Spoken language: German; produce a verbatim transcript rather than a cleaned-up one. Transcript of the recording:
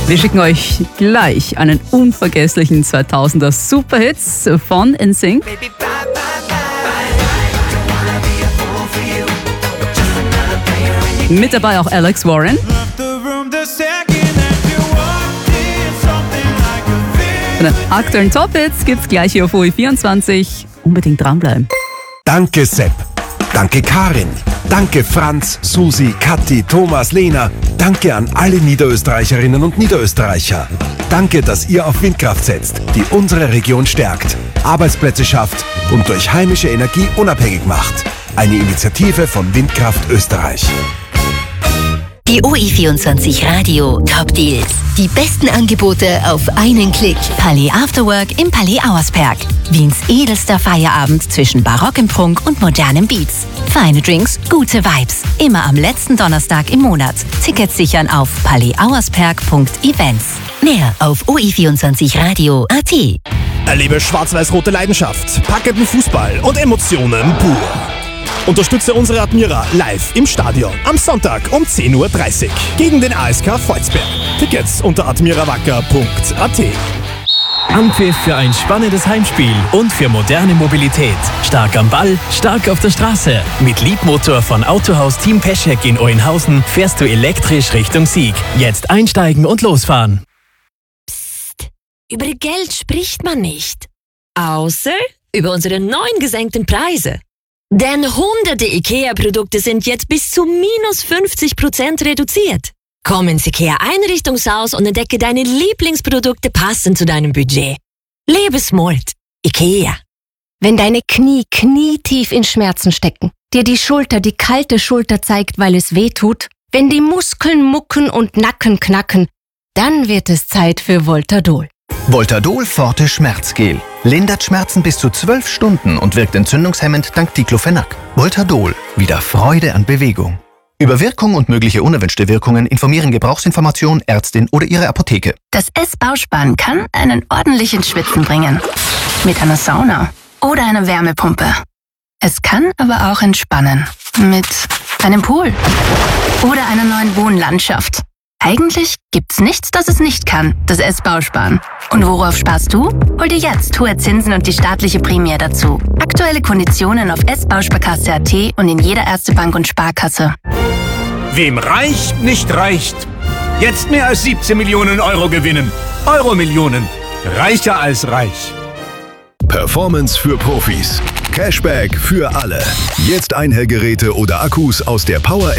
Wir schicken euch gleich einen unvergesslichen zweitausender Superhits von N Sync. Mit dabei auch Alex Warren. Von den aktuellen Top-Hits gibt's gleich hier auf O E vierundzwanzig. Unbedingt dranbleiben. Danke Sepp. Danke Karin. Danke Franz, Susi, Kathi, Thomas, Lena. Danke an alle Niederösterreicherinnen und Niederösterreicher. Danke, dass ihr auf Windkraft setzt, die unsere Region stärkt, Arbeitsplätze schafft und durch heimische Energie unabhängig macht. Eine Initiative von Windkraft Österreich. Die O E vierundzwanzig Radio Top Deals. Die besten Angebote auf einen Klick. Palais Afterwork im Palais Auersperg. Wiens edelster Feierabend zwischen Barock im Prunk und modernem Beats. Feine Drinks, gute Vibes. Immer am letzten Donnerstag im Monat. Tickets sichern auf palais-auersperg punkt events. Mehr auf O E vierundzwanzig Radio punkt at. Erlebe schwarz-weiß-rote Leidenschaft, packenden Fußball und Emotionen pur. Unterstütze unsere Admira live im Stadion am Sonntag um zehn Uhr dreißig gegen den A S K Volzberg. Tickets unter admirawacker punkt at. Anpfiff für ein spannendes Heimspiel und für moderne Mobilität. Stark am Ball, stark auf der Straße. Mit Liebmotor von Autohaus Team Peschek in Oeynhausen fährst du elektrisch Richtung Sieg. Jetzt einsteigen und losfahren. Psst, über Geld spricht man nicht. Außer über unsere neuen gesenkten Preise. Denn hunderte IKEA-Produkte sind jetzt bis zu minus fünfzig Prozent reduziert. Komm ins IKEA-Einrichtungshaus und entdecke deine Lieblingsprodukte passend zu deinem Budget. Lebe smart. IKEA. Wenn deine Knie knietief in Schmerzen stecken, dir die Schulter die kalte Schulter zeigt, weil es weh tut, wenn die Muskeln mucken und Nacken knacken, dann wird es Zeit für Voltadol. Voltadol Forte Schmerzgel. Lindert Schmerzen bis zu zwölf Stunden und wirkt entzündungshemmend dank Diclofenac. Voltadol. Wieder Freude an Bewegung. Über Wirkung und mögliche unerwünschte Wirkungen informieren Gebrauchsinformation, Ärztin oder Ihre Apotheke. Das S-Bausparen kann einen ordentlichen Schwitzen bringen. Mit einer Sauna oder einer Wärmepumpe. Es kann aber auch entspannen. Mit einem Pool oder einer neuen Wohnlandschaft. Eigentlich gibt's nichts, das es nicht kann, das S-Bausparen. Und worauf sparst du? Hol dir jetzt hohe Zinsen und die staatliche Prämie dazu. Aktuelle Konditionen auf s-bausparkasse punkt at und in jeder Erste Bank und Sparkasse. Wem reicht, nicht reicht. Jetzt mehr als siebzehn Millionen Euro gewinnen. Euro-Millionen. Reicher als reich. Performance für Profis. Cashback für alle. Jetzt Einhellgeräte oder Akkus aus der Power